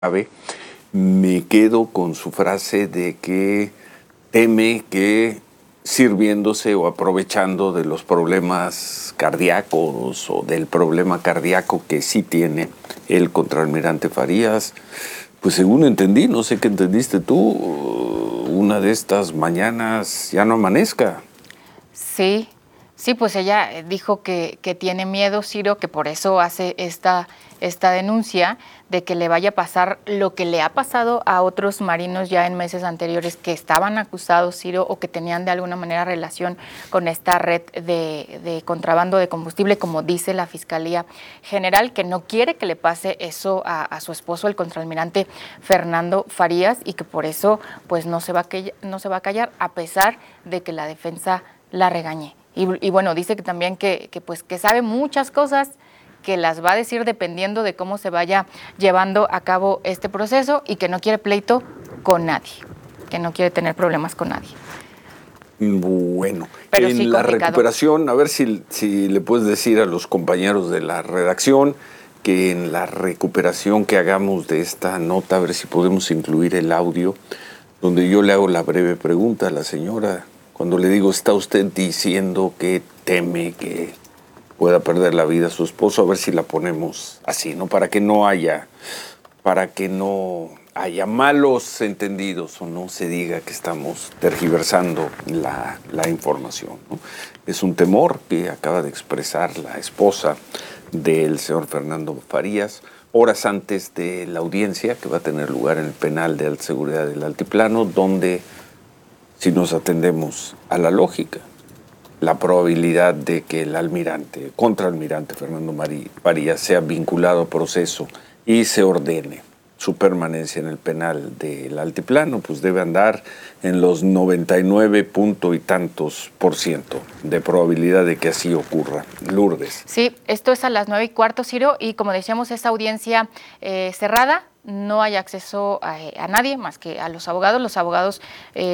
grave, me quedo con su frase de que teme que sirviéndose o aprovechando de los problemas cardíacos o del problema cardíaco que sí tiene el contraalmirante Farías, pues según entendí, no sé qué entendiste tú, una de estas mañanas ya no amanezca. Sí, pues ella dijo que tiene miedo, Ciro, que por eso hace esta denuncia de que le vaya a pasar lo que le ha pasado a otros marinos ya en meses anteriores que estaban acusados, Ciro, o que tenían de alguna manera relación con esta red de contrabando de combustible, como dice la Fiscalía General, que no quiere que le pase eso a su esposo, el contraalmirante Fernando Farías, y que por eso pues no se va a callar a pesar de que la defensa la regañe. Y bueno, dice que también que sabe muchas cosas, que las va a decir dependiendo de cómo se vaya llevando a cabo este proceso y que no quiere pleito con nadie, que no quiere tener problemas con nadie. Bueno, pero en sí la complicado. recuperación, a ver si le puedes decir a los compañeros de la redacción que en la recuperación que hagamos de esta nota, a ver si podemos incluir el audio, donde yo le hago la breve pregunta a la señora. Cuando le digo, ¿está usted diciendo que teme que pueda perder la vida su esposo? A ver si la ponemos así, ¿no? Para que no haya malos entendidos o no se diga que estamos tergiversando la información, ¿no? Es un temor que acaba de expresar la esposa del señor Fernando Farías horas antes de la audiencia que va a tener lugar en el penal de alta seguridad del Altiplano, donde, si nos atendemos a la lógica, la probabilidad de que el contraalmirante Fernando Farías sea vinculado a proceso y se ordene su permanencia en el penal del Altiplano, pues debe andar en los 99 punto y tantos % de probabilidad de que así ocurra. Lourdes. Sí, esto es a las 9:15, Ciro, y como decíamos, esta audiencia cerrada. No hay acceso a nadie más que a los abogados. Los abogados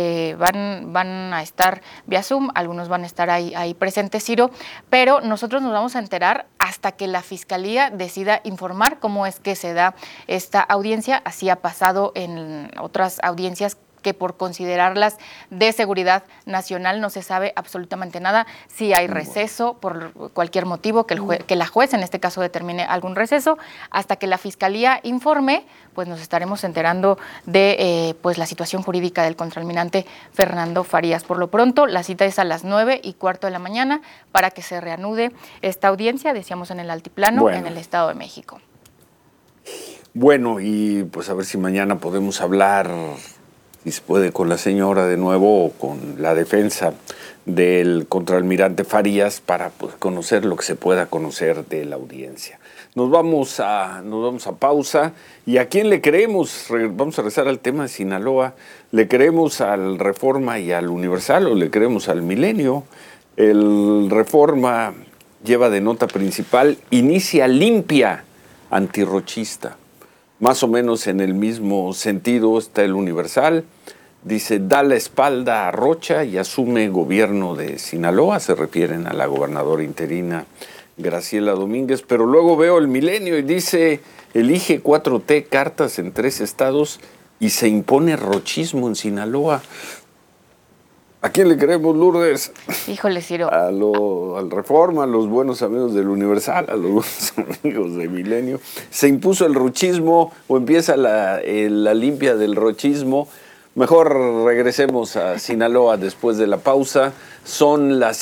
van a estar vía Zoom, algunos van a estar ahí presentes, Ciro, pero nosotros nos vamos a enterar hasta que la Fiscalía decida informar cómo es que se da esta audiencia. Así ha pasado en otras audiencias que por considerarlas de seguridad nacional no se sabe absolutamente nada. Si hay receso por cualquier motivo, que la juez en este caso determine algún receso, hasta que la Fiscalía informe, pues nos estaremos enterando de pues la situación jurídica del contraalmirante Fernando Farías. Por lo pronto, la cita es a las 9:15 de la mañana para que se reanude esta audiencia, decíamos, en el Altiplano, en el Estado de México. Bueno, y pues a ver si mañana podemos hablar, si se puede, con la señora de nuevo o con la defensa del contraalmirante Farías para pues, conocer lo que se pueda conocer de la audiencia. Nos vamos a pausa. ¿Y a quién le creemos? Vamos a regresar al tema de Sinaloa. ¿Le creemos al Reforma y al Universal o le creemos al Milenio? El Reforma lleva de nota principal: inicia limpia antirrochista. Más o menos en el mismo sentido está el Universal. Dice, da la espalda a Rocha y asume gobierno de Sinaloa. Se refieren a la gobernadora interina Graciela Domínguez. Pero luego veo el Milenio y dice, elige 4T cartas en 3 estados y se impone rochismo en Sinaloa. ¿A quién le creemos, Lourdes? Híjole, Ciro. Al Reforma, a los buenos amigos del Universal, a los buenos amigos de Milenio. ¿Se impuso el rochismo o empieza la limpia del rochismo? Mejor regresemos a Sinaloa después de la pausa. Son las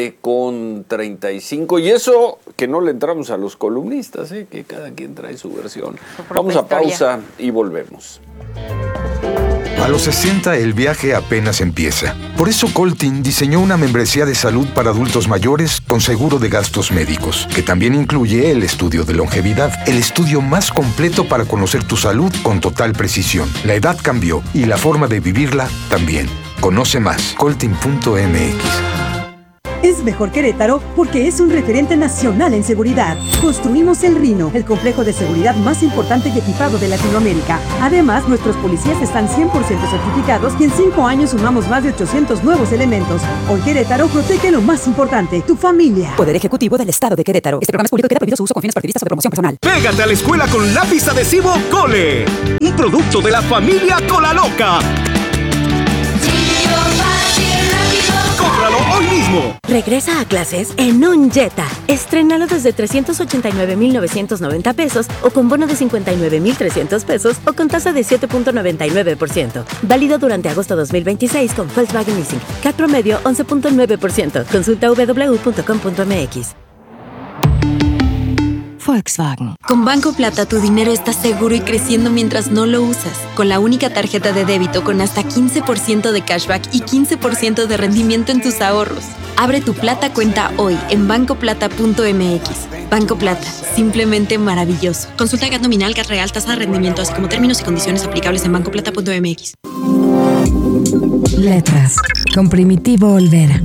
7:35 y eso que no le entramos a los columnistas, que cada quien trae su versión. Vamos a pausa y volvemos. A los 60 el viaje apenas empieza. Por eso Coltin diseñó una membresía de salud para adultos mayores con seguro de gastos médicos, que también incluye el estudio de longevidad, el estudio más completo para conocer tu salud con total precisión. La edad cambió y la forma de vivirla también. Conoce más, coltin.mx. Es mejor Querétaro porque es un referente nacional en seguridad. Construimos el Rino, el complejo de seguridad más importante y equipado de Latinoamérica. Además, nuestros policías están 100% certificados y en 5 años sumamos más de 800 nuevos elementos. Hoy Querétaro protege lo más importante, tu familia. Poder Ejecutivo del Estado de Querétaro. Este programa es público y queda prohibido su uso con fines partidistas o de promoción personal. Pégate a la escuela con lápiz adhesivo Cole, un producto de la familia Cola Loca. ¡Cómpralo hoy mismo! Regresa a clases en un Jetta. Estrénalo desde 389,990 pesos o con bono de 59,300 pesos o con tasa de 7.99%. Válido durante agosto 2026 con Volkswagen Leasing. CAT promedio 11.9%. Consulta www.com.mx. Volkswagen. Con Banco Plata tu dinero está seguro y creciendo mientras no lo usas. Con la única tarjeta de débito con hasta 15% de cashback y 15% de rendimiento en tus ahorros. Abre tu Plata cuenta hoy en bancoplata.mx. Banco Plata, simplemente maravilloso. Consulta GAT nominal, GAT real, tasa de rendimiento, así como términos y condiciones aplicables en bancoplata.mx. Letras, con Primitivo Olvera.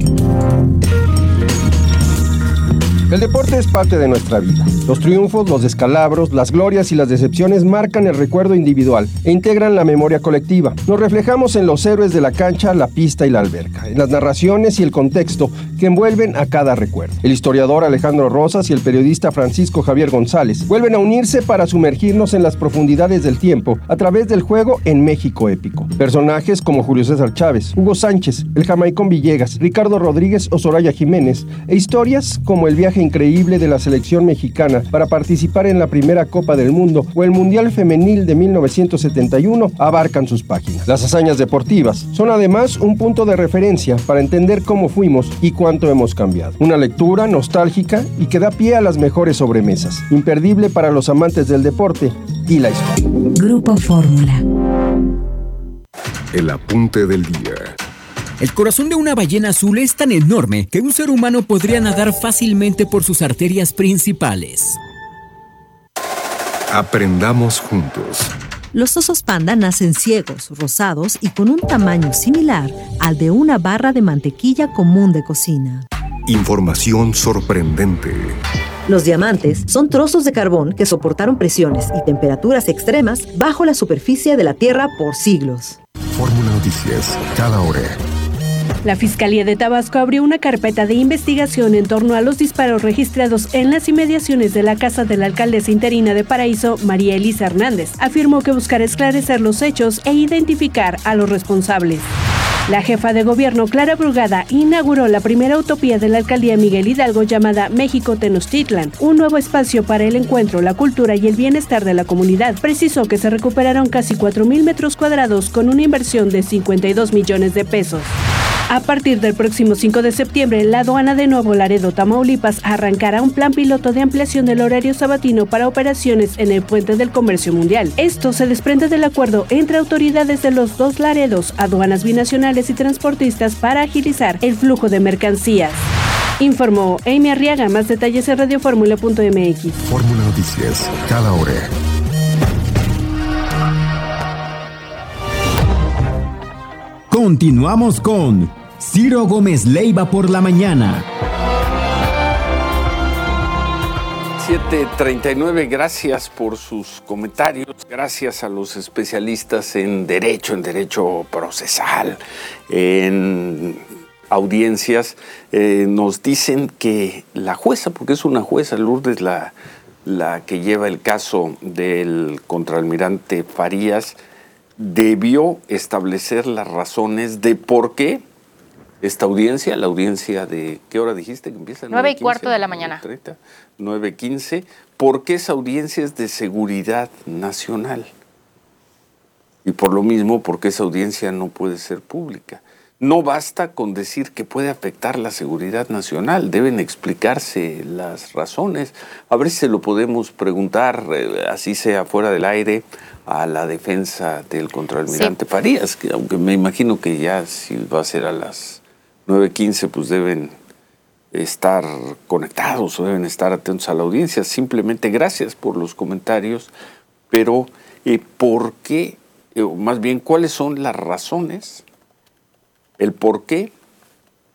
El deporte es parte de nuestra vida. Los triunfos, los descalabros, las glorias y las decepciones marcan el recuerdo individual e integran la memoria colectiva. Nos reflejamos en los héroes de la cancha, la pista y la alberca, en las narraciones y el contexto que envuelven a cada recuerdo. El historiador Alejandro Rosas y el periodista Francisco Javier González vuelven a unirse para sumergirnos en las profundidades del tiempo a través del juego en México épico. Personajes como Julio César Chávez, Hugo Sánchez, el Jamaicón Villegas, Ricardo Rodríguez o Soraya Jiménez, e historias como el viaje increíble de la selección mexicana para participar en la primera Copa del Mundo o el Mundial Femenil de 1971 abarcan sus páginas. Las hazañas deportivas son además un punto de referencia para entender cómo fuimos y cuánto hemos cambiado. Una lectura nostálgica y que da pie a las mejores sobremesas, imperdible para los amantes del deporte y la historia. Grupo Fórmula. El apunte del día. El corazón de una ballena azul es tan enorme que un ser humano podría nadar fácilmente por sus arterias principales. Aprendamos juntos. Los osos panda nacen ciegos, rosados y con un tamaño similar al de una barra de mantequilla común de cocina. Información sorprendente. Los diamantes son trozos de carbón que soportaron presiones y temperaturas extremas bajo la superficie de la Tierra por siglos. Fórmula Noticias, cada hora. La Fiscalía de Tabasco abrió una carpeta de investigación en torno a los disparos registrados en las inmediaciones de la casa de la alcaldesa interina de Paraíso, María Elisa Hernández. Afirmó que buscará esclarecer los hechos e identificar a los responsables. La jefa de gobierno, Clara Brugada, inauguró la primera utopía de la alcaldía Miguel Hidalgo llamada México Tenochtitlan, un nuevo espacio para el encuentro, la cultura y el bienestar de la comunidad. Precisó que se recuperaron casi 4,000 metros cuadrados con una inversión de 52 millones de pesos. A partir del próximo 5 de septiembre, la aduana de Nuevo Laredo, Tamaulipas, arrancará un plan piloto de ampliación del horario sabatino para operaciones en el Puente del Comercio Mundial. Esto se desprende del acuerdo entre autoridades de los dos Laredos, aduanas binacionales y transportistas para agilizar el flujo de mercancías. Informó Amy Arriaga. Más detalles en radioformula.mx. Fórmula Noticias, cada hora. Continuamos con Ciro Gómez Leiva por la mañana. 7:39, gracias por sus comentarios, gracias a los especialistas en derecho procesal, en audiencias. Nos dicen que la jueza, porque es una jueza, Lourdes, la que lleva el caso del contraalmirante Farías, debió establecer las razones de por qué esta audiencia, la audiencia de, ¿qué hora dijiste que empieza? 9:15 de la mañana. 9:15, ¿por qué esa audiencia es de seguridad nacional? Y por lo mismo, ¿por qué esa audiencia no puede ser pública? No basta con decir que puede afectar la seguridad nacional, deben explicarse las razones. A ver si se lo podemos preguntar, así sea fuera del aire, a la defensa del contraalmirante Farías, que aunque me imagino que ya si va a ser a las 9:15, pues deben estar conectados o deben estar atentos a la audiencia. Simplemente gracias por los comentarios, pero ¿por qué? Más bien, ¿cuáles son las razones? El por qué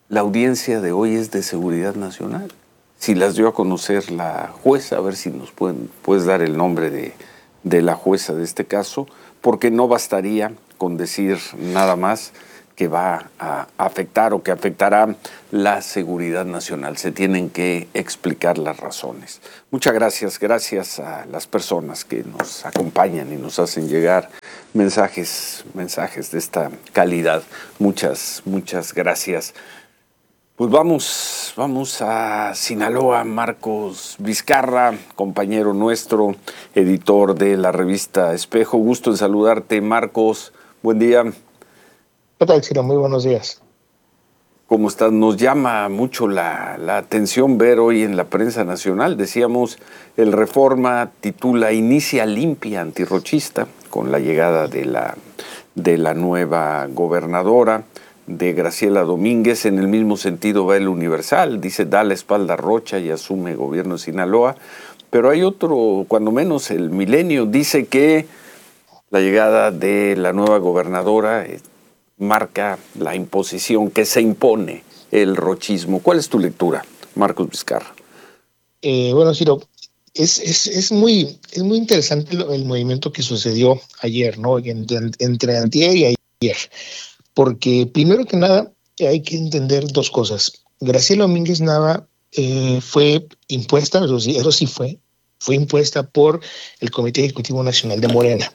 la audiencia de hoy es de seguridad nacional. Si las dio a conocer la jueza, a ver si nos puedes dar el nombre de la jueza de este caso, porque no bastaría con decir nada más que va a afectar o que afectará la seguridad nacional. Se tienen que explicar las razones. Muchas gracias a las personas que nos acompañan y nos hacen llegar mensajes de esta calidad. Muchas gracias. Pues vamos a Sinaloa. Marcos Vizcarra, compañero nuestro, editor de la revista Espejo. Gusto en saludarte, Marcos. Buen día. ¿Qué tal, Ciro? Muy buenos días. ¿Cómo estás? Nos llama mucho la atención ver hoy en la prensa nacional, decíamos, el Reforma titula Inicia limpia antirrochista con la llegada de la nueva gobernadora, de Graciela Domínguez. En el mismo sentido va el Universal, dice da la espalda a Rocha y asume gobierno de Sinaloa. Pero hay otro, cuando menos el Milenio, dice que la llegada de la nueva gobernadora marca la imposición, que se impone el rochismo. ¿Cuál es tu lectura, Marcos Vizcarra? Bueno, Ciro, es muy interesante el movimiento que sucedió ayer, ¿no? Entre antier y ayer. Porque primero que nada hay que entender dos cosas. Graciela Domínguez Nava fue impuesta, eso sí fue impuesta por el Comité Ejecutivo Nacional de Morena.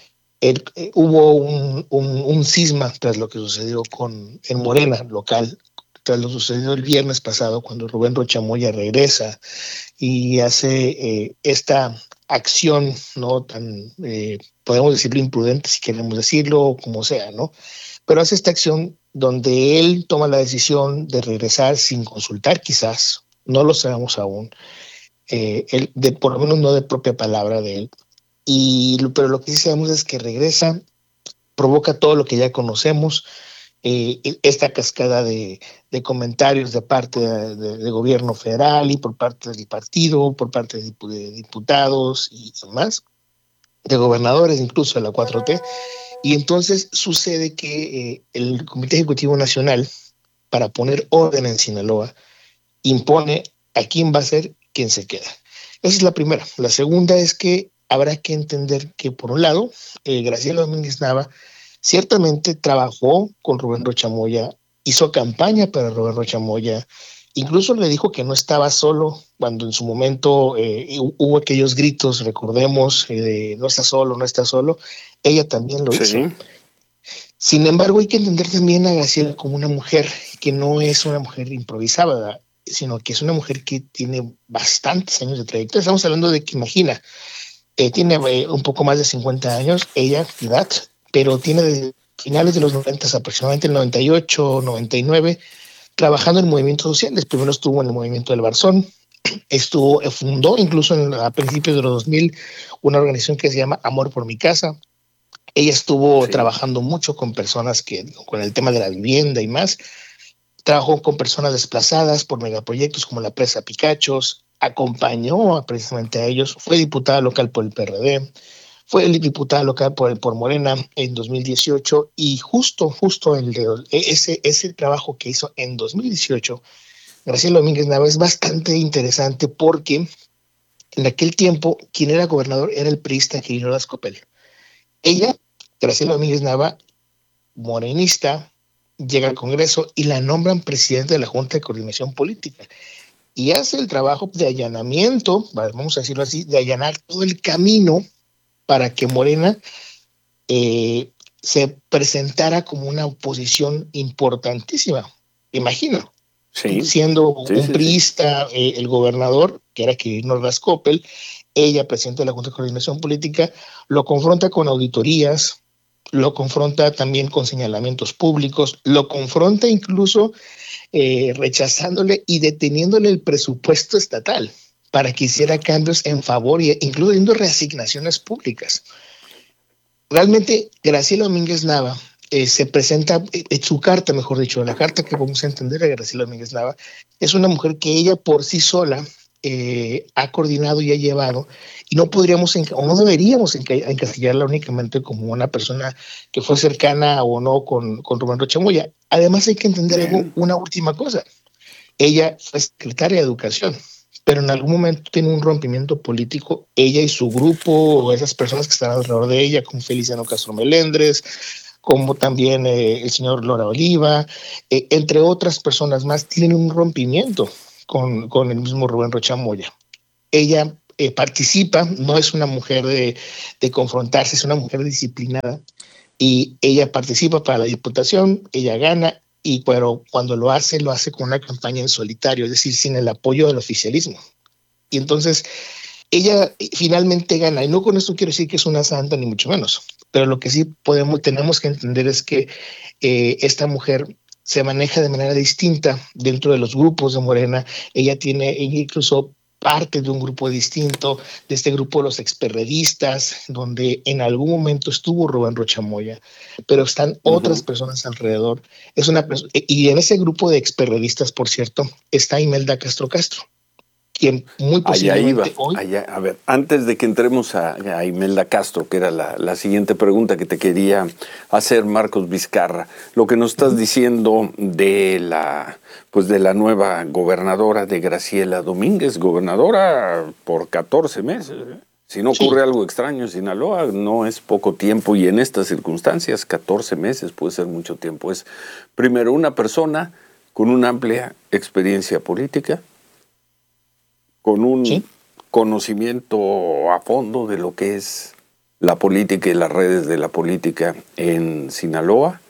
Hubo un cisma tras lo que sucedió en Morena local, tras lo sucedido el viernes pasado, cuando Rubén Rocha Moya regresa y hace esta acción, no tan, podemos decirlo imprudente si queremos decirlo, como sea, ¿no? Pero hace esta acción donde él toma la decisión de regresar sin consultar, quizás, no lo sabemos aún, por lo menos no de propia palabra de él. Pero lo que sí sabemos es que regresa, provoca todo lo que ya conocemos, esta cascada de comentarios de parte del gobierno federal y por parte del partido, por parte de diputados y demás, de gobernadores, incluso de la 4T. Y entonces sucede que el Comité Ejecutivo Nacional, para poner orden en Sinaloa, impone a quién va a ser quien se queda. Esa es la primera. La segunda es que habrá que entender que, por un lado, Graciela Domínguez Nava ciertamente trabajó con Rubén Rocha Moya, hizo campaña para Rubén Rocha Moya, incluso le dijo que no estaba solo cuando en su momento hubo aquellos gritos, recordemos, no está solo, no está solo. Ella también lo hizo. Sin embargo, hay que entender también a Graciela como una mujer que no es una mujer improvisada, sino que es una mujer que tiene bastantes años de trayectoria. Estamos hablando de que, imagina, tiene un poco más de 50 años, ella, edad, pero tiene desde finales de los 90, aproximadamente el 98, 99, trabajando en movimientos sociales. Primero estuvo en el movimiento del Barzón, fundó incluso a principios de los 2000 una organización que se llama Amor por mi Casa. Ella estuvo trabajando mucho con personas con el tema de la vivienda y más. Trabajó con personas desplazadas por megaproyectos como la presa Picachos, acompañó precisamente a ellos, fue diputada local por el PRD, fue diputada local por Morena en 2018 y justo ese trabajo que hizo en 2018, Graciela Domínguez Nava, es bastante interesante porque en aquel tiempo quien era gobernador era el priista Quirino Ordaz Coppel. Ella, Graciela Domínguez Nava, morenista, llega al Congreso y la nombran presidente de la Junta de Coordinación Política. Y hace el trabajo de allanamiento, vamos a decirlo así, de allanar todo el camino para que Morena se presentara como una oposición importantísima. Imagino, siendo un priista, el gobernador, que era Quirino Ordaz Coppel, ella, presidenta de la Junta de Coordinación Política, lo confronta con auditorías, lo confronta también con señalamientos públicos, lo confronta incluso rechazándole y deteniéndole el presupuesto estatal para que hiciera cambios en favor e incluyendo reasignaciones públicas. Realmente, Graciela Domínguez Nava se presenta, su carta, mejor dicho, la carta que vamos a entender de Graciela Domínguez Nava, es una mujer que ella por sí sola ha coordinado y ha llevado, y no podríamos o no deberíamos encasillarla únicamente como una persona que fue cercana o no con Rubén Rocha Moya. Además hay que entender una última cosa. Ella fue secretaria de Educación, pero en algún momento tiene un rompimiento político, ella y su grupo, o esas personas que están alrededor de ella, como Feliciano Castro Melendres, como también el señor Lora Oliva, entre otras personas más, tienen un rompimiento con el mismo Rubén Rocha Moya. Ella participa, no es una mujer de confrontarse, es una mujer disciplinada, y ella participa para la diputación, ella gana, pero cuando lo hace con una campaña en solitario, es decir, sin el apoyo del oficialismo. Y entonces ella finalmente gana, y no con esto quiero decir que es una santa ni mucho menos, pero lo que sí tenemos que entender es que esta mujer se maneja de manera distinta dentro de los grupos de Morena. Ella incluso parte de un grupo distinto, de este grupo de los experredistas, donde en algún momento estuvo Rubén Rocha Moya, pero están otras personas alrededor. Y en ese grupo de experredistas, por cierto, está Imelda Castro Castro, quien muy posiblemente a ver, antes de que entremos a Imelda Castro, que era la siguiente pregunta que te quería hacer, Marcos Vizcarra, lo que nos estás diciendo de la nueva gobernadora de Graciela Domínguez, gobernadora por 14 meses. Si no ocurre algo extraño en Sinaloa, no es poco tiempo, y en estas circunstancias 14 meses puede ser mucho tiempo. Es primero una persona con una amplia experiencia política, con un conocimiento a fondo de lo que es la política y las redes de la política en Sinaloa,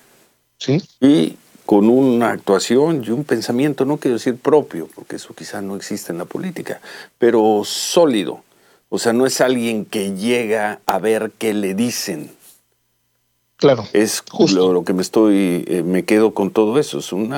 y con una actuación y un pensamiento, no quiero decir propio, porque eso quizá no existe en la política, pero sólido. O sea, no es alguien que llega a ver qué le dicen. Claro. Es lo que me quedo con todo eso.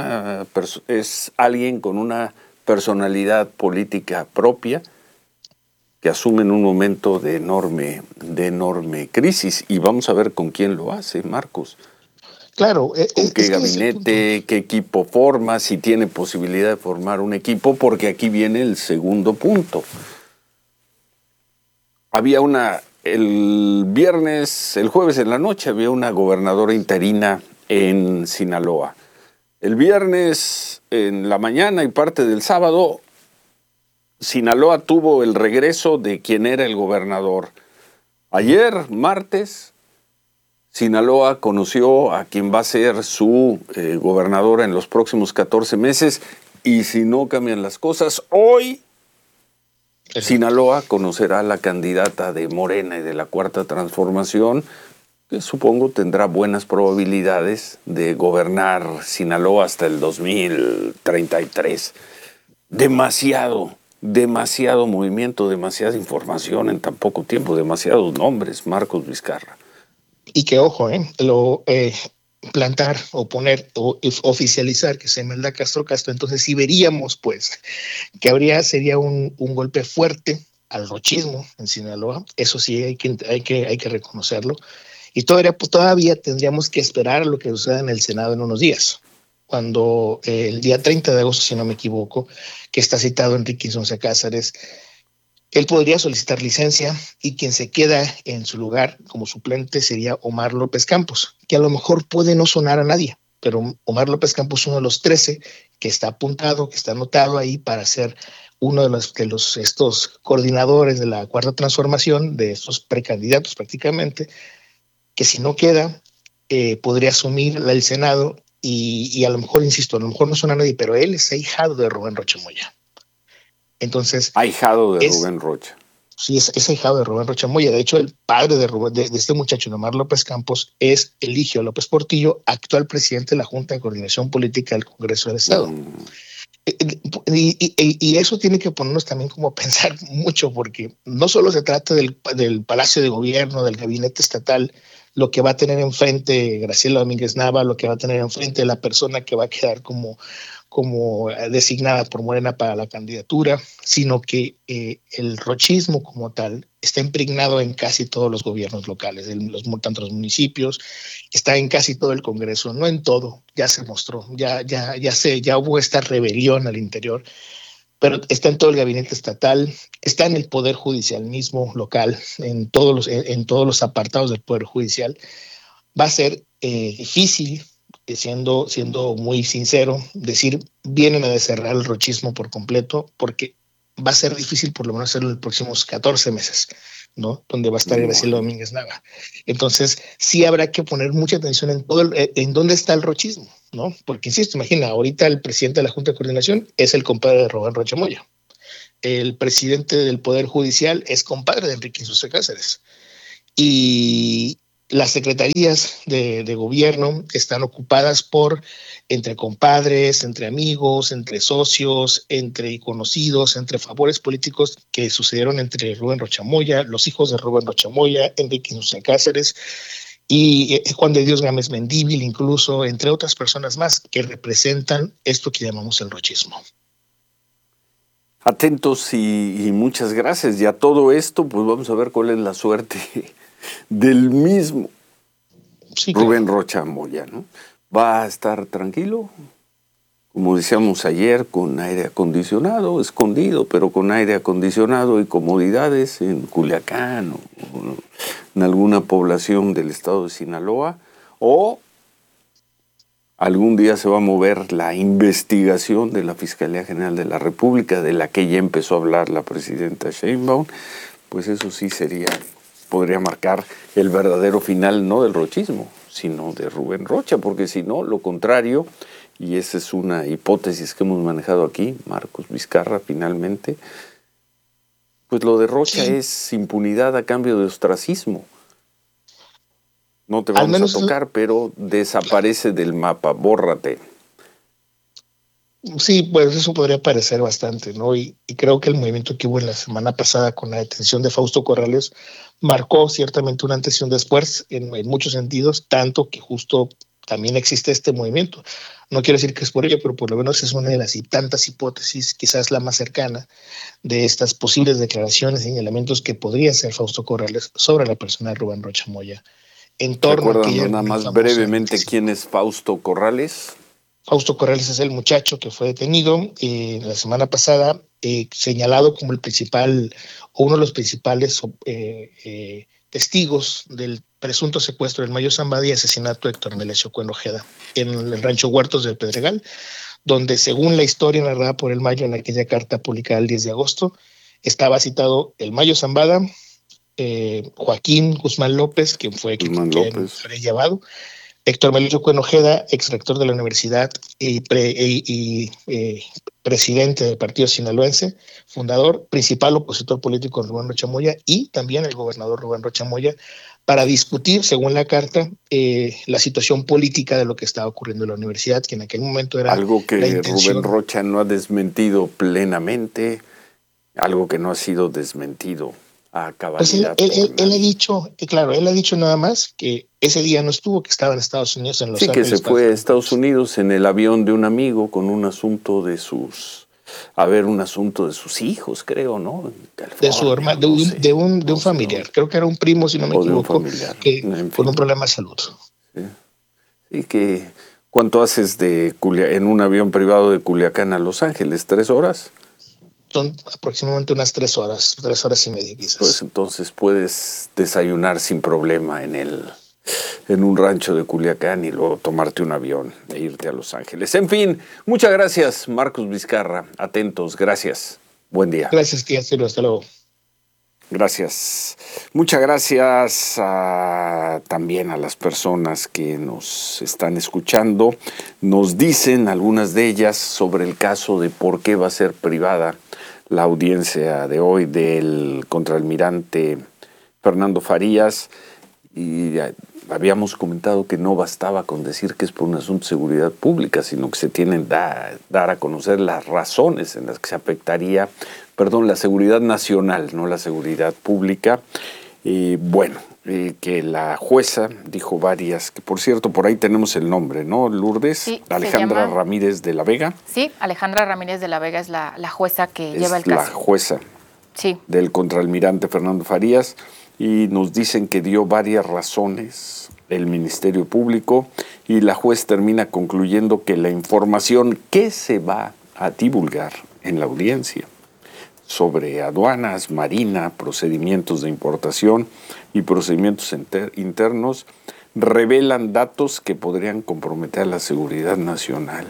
Es alguien con una personalidad política propia que asume en un momento de enorme crisis, y vamos a ver con quién lo hace, Marcos. Claro. ¿Con qué gabinete, qué equipo forma, si tiene posibilidad de formar un equipo? Porque aquí viene el segundo punto. Había el jueves en la noche había una gobernadora interina en Sinaloa. El viernes en la mañana y parte del sábado, Sinaloa tuvo el regreso de quien era el gobernador. Ayer, martes, Sinaloa conoció a quien va a ser su gobernadora en los próximos 14 meses, y si no cambian las cosas, hoy Sinaloa conocerá a la candidata de Morena y de la Cuarta Transformación, que supongo tendrá buenas probabilidades de gobernar Sinaloa hasta el 2033. Demasiado movimiento, demasiada información en tan poco tiempo, demasiados nombres, Marcos Vizcarra. Y que ojo, plantar o poner o oficializar que se Imelda Castro Castro, entonces sí veríamos pues que sería un golpe fuerte al rochismo en Sinaloa. Eso sí hay que reconocerlo. Y todavía tendríamos que esperar a lo que suceda en el Senado en unos días, cuando el día 30 de agosto, si no me equivoco, que está citado Enrique Insunza Cázares, él podría solicitar licencia, y quien se queda en su lugar como suplente sería Omar López Campos, que a lo mejor puede no sonar a nadie, pero Omar López Campos es uno de los 13 que está apuntado, que está anotado ahí para ser uno de estos coordinadores de la Cuarta Transformación, de estos precandidatos prácticamente, que si no queda, podría asumir el Senado, y a lo mejor, insisto, a lo mejor no suena a nadie, pero él es ahijado de Rubén Rocha Moya. Entonces, ahijado de Rubén Rocha. Sí, es ahijado de Rubén Rocha Moya. De hecho, el padre de este muchacho, Omar López Campos, es Eligio López Portillo, actual presidente de la Junta de Coordinación Política del Congreso del Estado. Y eso tiene que ponernos también como a pensar mucho, porque no solo se trata del Palacio de Gobierno, del gabinete estatal, lo que va a tener enfrente Graciela Domínguez Nava, lo que va a tener enfrente la persona que va a quedar como designada por Morena para la candidatura, sino que el rochismo como tal está impregnado en casi todos los gobiernos locales, tanto los municipios, está en casi todo el Congreso, no en todo, ya se mostró, ya hubo esta rebelión al interior, pero está en todo el gabinete estatal, está en el Poder Judicial mismo, local, en todos los apartados del Poder Judicial. Va a ser difícil, siendo muy sincero, decir vienen a descerrar el rochismo por completo, porque va a ser difícil por lo menos hacerlo en los próximos 14 meses, ¿no? Donde va a estar Graciela Domínguez Nava. Entonces, sí habrá que poner mucha atención en dónde está el rochismo, ¿no? Porque, insisto, imagina, ahorita el presidente de la Junta de Coordinación es el compadre de Rubén Rocha Moya. El presidente del Poder Judicial es compadre de Enrique Insulza Cáceres. Y las secretarías de gobierno están ocupadas entre compadres, entre amigos, entre socios, entre conocidos, entre favores políticos que sucedieron entre Rubén Rocha Moya, los hijos de Rubén Rocha Moya, Enrique Insulza Cáceres y Juan de Dios Gámez Mendívil, incluso, entre otras personas más que representan esto que llamamos el rochismo. Atentos y muchas gracias. Y a todo esto, pues vamos a ver cuál es la suerte del mismo Rubén Rocha Moya, ¿no? ¿Va a estar tranquilo? Como decíamos ayer, con aire acondicionado, escondido, pero con aire acondicionado y comodidades en Culiacán o en alguna población del estado de Sinaloa, o algún día se va a mover la investigación de la Fiscalía General de la República, de la que ya empezó a hablar la presidenta Sheinbaum, pues eso sí podría marcar el verdadero final, no del rochismo, sino de Rubén Rocha, porque si no, lo contrario, y esa es una hipótesis que hemos manejado aquí, Marcos Vizcarra, finalmente, pues lo de Rocha es impunidad a cambio de ostracismo. No te vamos a tocar, pero desaparece del mapa, bórrate. Sí, pues eso podría parecer bastante, ¿no? Y creo que el movimiento que hubo en la semana pasada con la detención de Fausto Corrales marcó ciertamente un antes y un después en muchos sentidos, tanto que justo también existe este movimiento. No quiero decir que es por ello, pero por lo menos es una de las tantas hipótesis, quizás la más cercana, de estas posibles declaraciones y señalamientos que podría ser Fausto Corrales sobre la persona de Rubén Rocha Moya. ¿Recuerdan nada más brevemente quién es Fausto Corrales? Fausto Corrales es el muchacho que fue detenido la semana pasada, señalado como el principal o uno de los principales testigos del presunto secuestro del Mayo Zambada y asesinato de Héctor Melesio Cuen Ojeda en el rancho Huertos del Pedregal, donde según la historia narrada por el Mayo en aquella carta publicada el 10 de agosto, estaba citado el Mayo Zambada, Joaquín Guzmán López, quien fue quien habría llevado, Héctor Melesio Cuen Ojeda, ex rector de la universidad y presidente del partido sinaloense, fundador, principal opositor político de Rubén Rocha Moya, y también el gobernador Rubén Rocha Moya, para discutir, según la carta, la situación política de lo que estaba ocurriendo en la universidad, que en aquel momento era algo que Rubén Rocha no ha desmentido plenamente, algo que no ha sido desmentido a cabalidad. Pues él ha dicho, claro, él ha dicho nada más que ese día no estuvo, que estaba en Estados Unidos, en Los Ángeles. Sí, que se fue a Estados Unidos en el avión de un amigo con un asunto de sus hijos, creo, ¿no? De su hermano, de un familiar, creo que era un primo, si no me equivoco, con un problema de salud. Sí. Y que, ¿cuánto haces en un avión privado de Culiacán a Los Ángeles? ¿3 horas? Son aproximadamente unas 3 horas y media quizás. Pues entonces puedes desayunar sin problema en un rancho de Culiacán y luego tomarte un avión e irte a Los Ángeles. En fin, muchas gracias, Marcos Vizcarra. Atentos, gracias. Buen día. Gracias, tía Ciro. Hasta luego. Gracias. Muchas gracias también a las personas que nos están escuchando. Nos dicen algunas de ellas sobre el caso de por qué va a ser privada la audiencia de hoy del contraalmirante Fernando Farías. Y habíamos comentado que no bastaba con decir que es por un asunto de seguridad pública, sino que se tienen que dar a conocer las razones en las que se afectaría, la seguridad nacional, no la seguridad pública. Que la jueza dijo varias, que por cierto, por ahí tenemos el nombre, ¿no, Lourdes? Sí, Alejandra Ramírez de la Vega. Sí, Alejandra Ramírez de la Vega es la jueza que lleva el caso. Es la jueza del contraalmirante Fernando Farías. Y nos dicen que dio varias razones el Ministerio Público y la juez termina concluyendo que la información que se va a divulgar en la audiencia sobre aduanas, marina, procedimientos de importación y procedimientos internos revelan datos que podrían comprometer la seguridad nacional.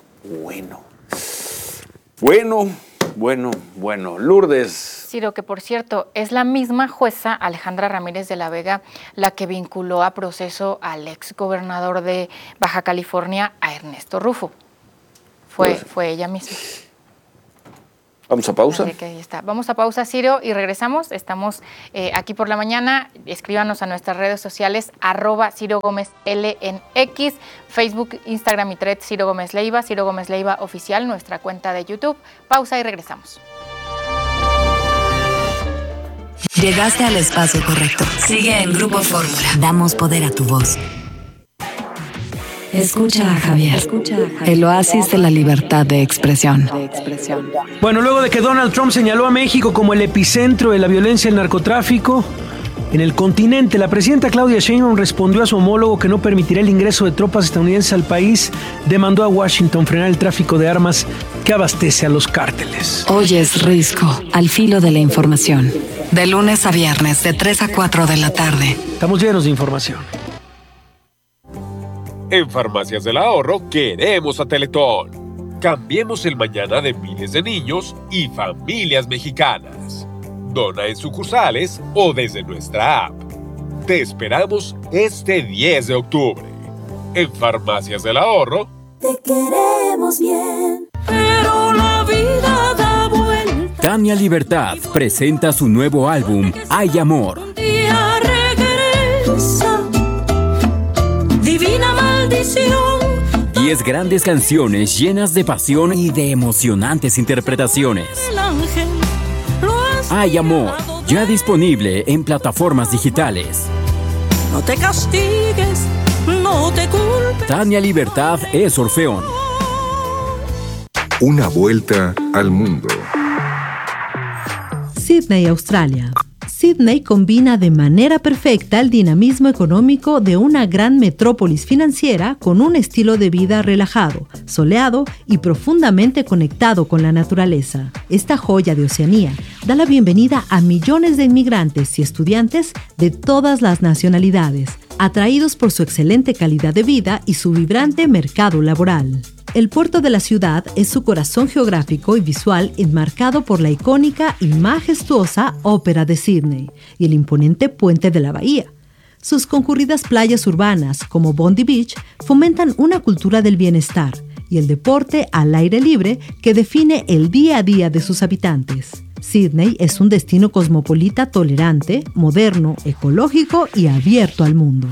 Bueno. Lourdes. Ciro, que por cierto, es la misma jueza Alejandra Ramírez de la Vega la que vinculó a proceso al ex gobernador de Baja California, a Ernesto Rufo. Fue ella misma. ¿Vamos a pausa? Así que ahí está. Vamos a pausa, Ciro, y regresamos. Estamos aquí por la mañana. Escríbanos a nuestras redes sociales, @Ciro Gómez L en X, Facebook, Instagram y Threads, Ciro Gómez Leiva Oficial, nuestra cuenta de YouTube. Pausa y regresamos. Llegaste al espacio correcto. Sigue en Grupo Fórmula. Damos poder a tu voz. Escucha a Javier. El oasis de la libertad de expresión. Bueno, luego de que Donald Trump señaló a México como el epicentro de la violencia y el narcotráfico en el continente, la presidenta Claudia Sheinbaum respondió a su homólogo que no permitirá el ingreso de tropas estadounidenses al país. Demandó a Washington frenar el tráfico de armas que abastece a los cárteles. Hoy es Risco, al filo de la información. De lunes a viernes, de 3 a 4 de la tarde. Estamos llenos de información. En Farmacias del Ahorro queremos a Teletón. Cambiemos el mañana de miles de niños y familias mexicanas. Dona en sucursales o desde nuestra app. Te esperamos este 10 de octubre. En Farmacias del Ahorro. Te queremos bien, pero la vida da vuelta. Tania Libertad presenta su nuevo álbum, Hay Amor. Un día regresa, divina maldición. 10 grandes canciones llenas de pasión y de emocionantes interpretaciones. El ángel Hay Amor, ya disponible en plataformas digitales. no te castigues, no te culpes. Tania Libertad es Orfeón. Una vuelta al mundo. Sydney, Australia. Sydney combina de manera perfecta el dinamismo económico de una gran metrópolis financiera con un estilo de vida relajado, soleado y profundamente conectado con la naturaleza. Esta joya de Oceanía da la bienvenida a millones de inmigrantes y estudiantes de todas las nacionalidades, atraídos por su excelente calidad de vida y su vibrante mercado laboral. El puerto de la ciudad es su corazón geográfico y visual enmarcado por la icónica y majestuosa Ópera de Sydney y el imponente puente de la bahía. Sus concurridas playas urbanas, como Bondi Beach, fomentan una cultura del bienestar y el deporte al aire libre que define el día a día de sus habitantes. Sydney es un destino cosmopolita tolerante, moderno, ecológico y abierto al mundo.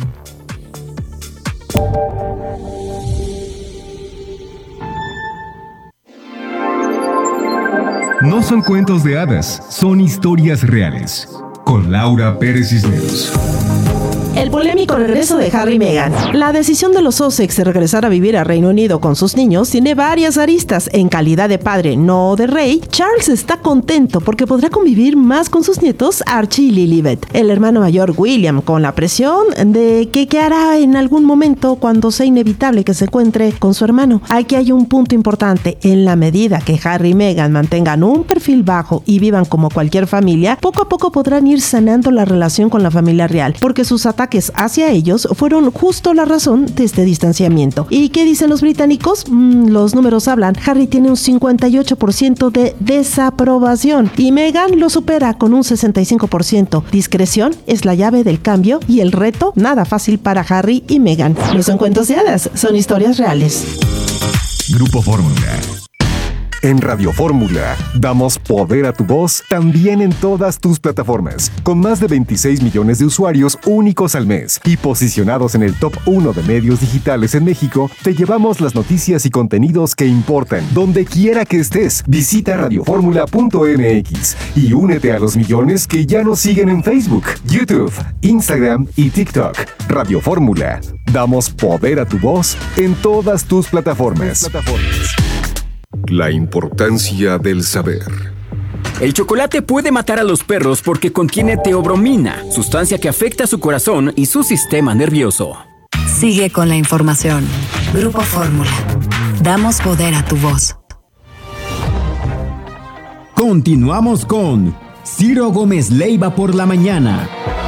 No son cuentos de hadas, son historias reales. Con Laura Pérez Cisneros. El polémico regreso de Harry y Meghan. La decisión de los Sussex de regresar a vivir a Reino Unido con sus niños tiene varias aristas. En calidad de padre, no de rey, Charles está contento porque podrá convivir más con sus nietos Archie y Lilibet. El hermano mayor William con la presión de que qué hará en algún momento cuando sea inevitable que se encuentre con su hermano. Aquí hay un punto importante. En la medida que Harry y Meghan mantengan un perfil bajo y vivan como cualquier familia, poco a poco podrán ir sanando la relación con la familia real, porque sus ataques hacia ellos fueron justo la razón de este distanciamiento. ¿Y qué dicen los británicos? Los números hablan. Harry tiene un 58% de desaprobación y Meghan lo supera con un 65%. Discreción es la llave del cambio y el reto nada fácil para Harry y Meghan. No son cuentos de hadas, son historias reales. Grupo Fórmula. En Radio Fórmula, damos poder a tu voz también en todas tus plataformas, con más de 26 millones de usuarios únicos al mes y posicionados en el top 1 de medios digitales en México. Te llevamos las noticias y contenidos que importan, donde quiera que estés. Visita radioformula.mx y únete a los millones que ya nos siguen en Facebook, YouTube, Instagram y TikTok. Radio Fórmula, damos poder a tu voz en todas tus plataformas. La importancia del saber. El chocolate puede matar a los perros porque contiene teobromina, sustancia que afecta su corazón y su sistema nervioso. Sigue con la información. Grupo Fórmula. Damos poder a tu voz. Continuamos con Ciro Gómez Leiva por la mañana.